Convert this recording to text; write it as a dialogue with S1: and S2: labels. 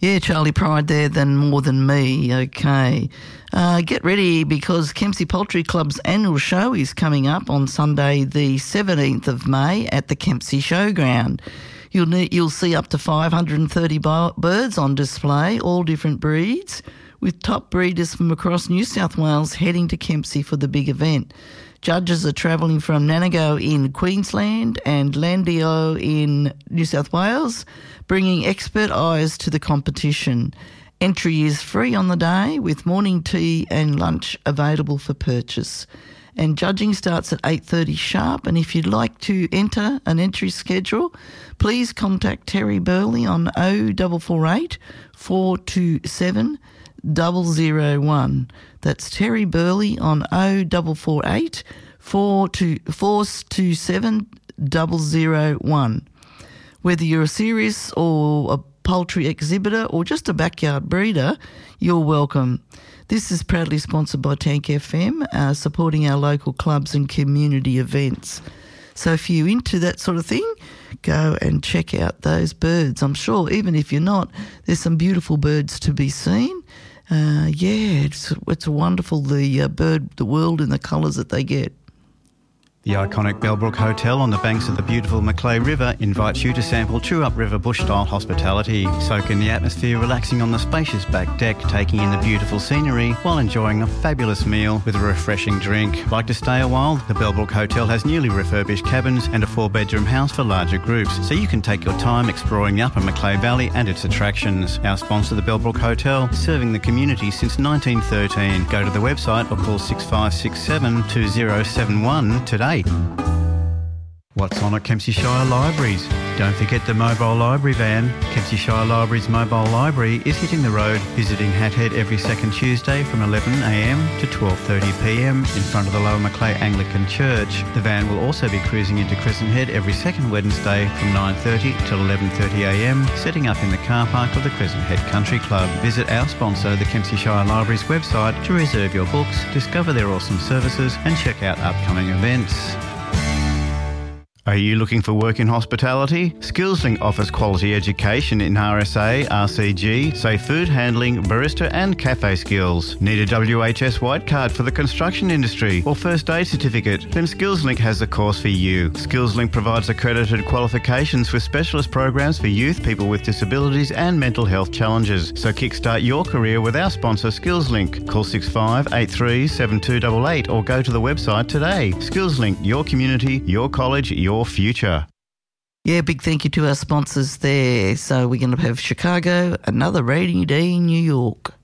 S1: Yeah, Charlie Pride there, then More Than Me. Okay. Get ready because Kempsey Poultry Club's annual show is coming up on Sunday the 17th of May at the Kempsey Showground. You'll see up to 530 birds on display, all different breeds, with top breeders from across New South Wales heading to Kempsey for the big event. Judges are travelling from Nanago in Queensland and Landio in New South Wales, bringing expert eyes to the competition. Entry is free on the day with morning tea and lunch available for purchase. And judging starts at 8:30 sharp, and if you'd like to enter an entry schedule, please contact Terry Burley on 0448 427 001. That's Terry Burley on 0448 427 001. Whether you're a serious or a poultry exhibitor or just a backyard breeder, you're welcome. This is proudly sponsored by Tank FM, supporting our local clubs and community events. So if you're into that sort of thing, go and check out those birds. I'm sure even if you're not, there's some beautiful birds to be seen. It's wonderful, the world and the colours that they get.
S2: The iconic Bellbrook Hotel on the banks of the beautiful Macleay River invites you to sample true upriver bush-style hospitality. Soak in the atmosphere, relaxing on the spacious back deck, taking in the beautiful scenery while enjoying a fabulous meal with a refreshing drink. Like to stay a while? The Bellbrook Hotel has newly refurbished cabins and a 4-bedroom house for larger groups, so you can take your time exploring the upper Macleay Valley and its attractions. Our sponsor, the Bellbrook Hotel, serving the community since 1913. Go to the website or call 6567 2071 today. What's on at Kempsey Shire Libraries? Don't forget the mobile library van. Kempsey Shire Libraries mobile library is hitting the road, visiting Hathead every second Tuesday from 11am to 12:30pm in front of the Lower Macleay Anglican Church. The van will also be cruising into Crescent Head every second Wednesday from 9:30 till 11:30am, setting up in the car park of the Crescent Head Country Club. Visit our sponsor, the Kempsey Shire Libraries website, to reserve your books, discover their awesome services and check out upcoming events. Are you looking for work in hospitality? SkillsLink offers quality education in RSA, RCG, safe food handling, barista and cafe skills. Need a WHS white card for the construction industry or first aid certificate? Then SkillsLink has a course for you. SkillsLink provides accredited qualifications with specialist programs for youth, people with disabilities and mental health challenges. So kickstart your career with our sponsor SkillsLink. Call 6583 7288 or go to the website today. SkillsLink, your community, your college, your future.
S1: Yeah, big thank you to our sponsors there. So we're going to have Chicago, another rainy day in New York.